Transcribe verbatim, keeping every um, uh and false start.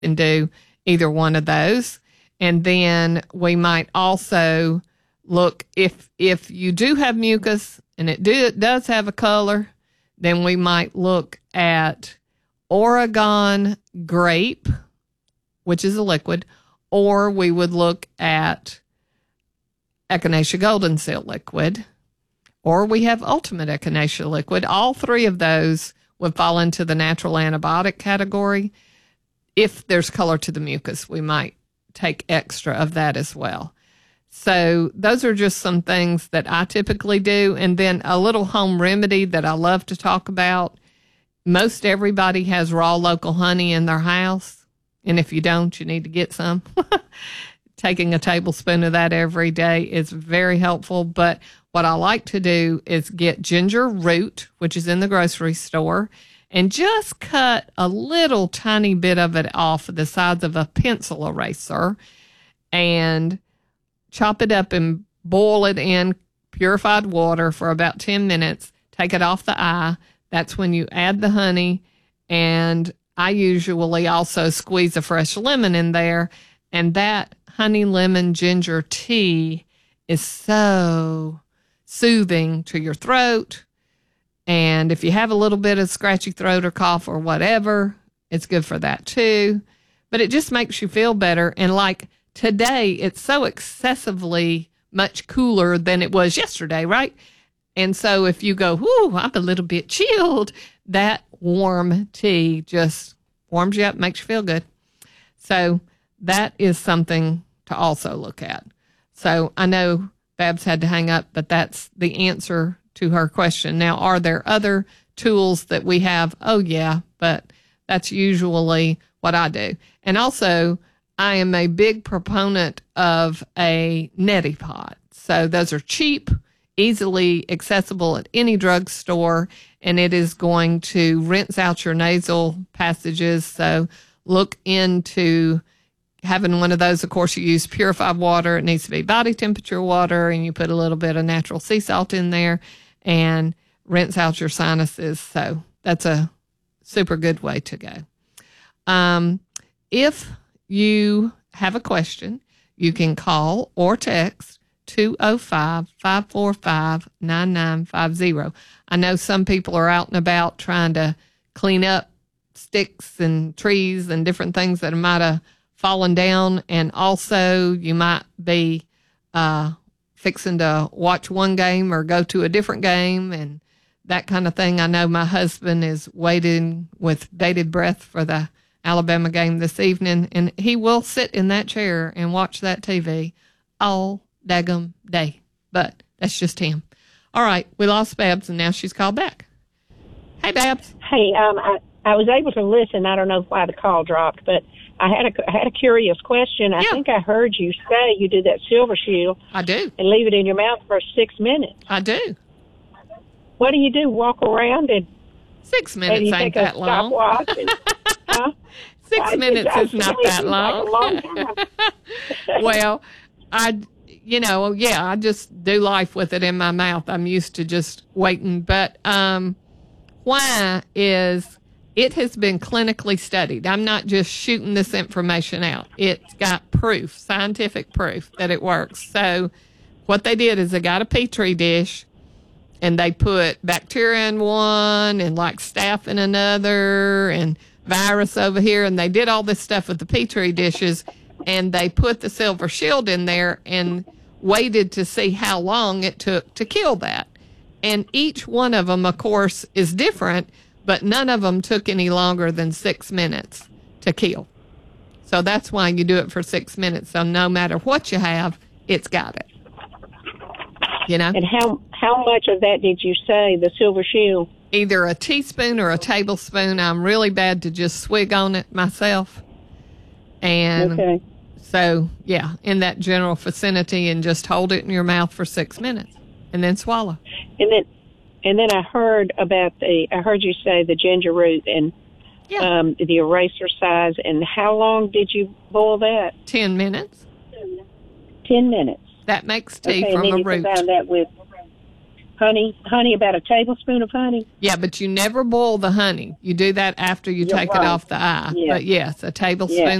and do either one of those. And then we might also look, if if you do have mucus and it, do, it does have a color, then we might look at Oregon grape, which is a liquid, or we would look at Echinacea golden seal liquid, or we have Ultimate Echinacea liquid. All three of those would fall into the natural antibiotic category. If there's color to the mucus, we might take extra of that as well. So those are just some things that I typically do. And then a little home remedy that I love to talk about. Most everybody has raw local honey in their house. And if you don't, you need to get some. Taking a tablespoon of that every day is very helpful. But what I like to do is get ginger root, which is in the grocery store, and just cut a little tiny bit of it off the size of a pencil eraser and chop it up and boil it in purified water for about ten minutes. Take it off the eye. That's when you add the honey. And I usually also squeeze a fresh lemon in there. And that honey lemon ginger tea is so soothing to your throat. And if you have a little bit of scratchy throat or cough or whatever, it's good for that too. But it just makes you feel better. And like today, it's so excessively much cooler than it was yesterday, right? And so if you go, whoo, I'm a little bit chilled, that warm tea just warms you up, makes you feel good. So that is something to also look at. So I know Babs had to hang up, but that's the answer to her question. Now, are there other tools that we have? Oh, yeah, but that's usually what I do. And also, I am a big proponent of a neti pot. So those are cheap, easily accessible at any drugstore, and it is going to rinse out your nasal passages. So look into having one of those. Of course, you use purified water. It needs to be body temperature water, and you put a little bit of natural sea salt in there and rinse out your sinuses. So that's a super good way to go. Um, if you have a question, you can call or text two oh five, five four five, nine nine five zero. I know some people are out and about trying to clean up sticks and trees and different things that might have fallen down. And also you might be uh, fixing to watch one game or go to a different game and that kind of thing. I know my husband is waiting with bated breath for the Alabama game this evening, and he will sit in that chair and watch that T V all daggum day. But that's just him. All right, we lost Babs, and now she's called back. Hey, Babs. Hey, um, I, I was able to listen. I don't know why the call dropped, but I had a, I had a curious question. I yeah. think I heard you say you do that Silver Shield. I do. And leave it in your mouth for six minutes. I do. What do you do? Walk around and six minutes and ain't that long. And, huh? Six I, minutes is not that long. Like a long time. Well, I, you know, yeah, I just do life with it in my mouth. I'm used to just waiting. But um, why is it has been clinically studied. I'm not just shooting this information out. It's got proof, scientific proof that it works. So what they did is they got a Petri dish and they put bacteria in one and like staph in another and virus over here. And they did all this stuff with the Petri dishes, and they put the Silver Shield in there and waited to see how long it took to kill that. And each one of them, of course, is different, but none of them took any longer than six minutes to kill. So that's why you do it for six minutes. So no matter what you have, it's got it. You know? And how how much of that did you say, the Silver Shield? Either a teaspoon or a tablespoon. I'm really bad to just swig on it myself. And okay. So, yeah, in that general vicinity, and just hold it in your mouth for six minutes and then swallow. And then and then I heard about the, I heard you say the ginger root and yeah. um, the eraser size. And how long did you boil that? Ten minutes. Ten minutes. That makes tea okay, from and then a you root. combine that with, honey, honey, about a tablespoon of honey. Yeah, but you never boil the honey. You do that after you You're take right. it off the eye. Yeah. But yes, a tablespoon Yeah.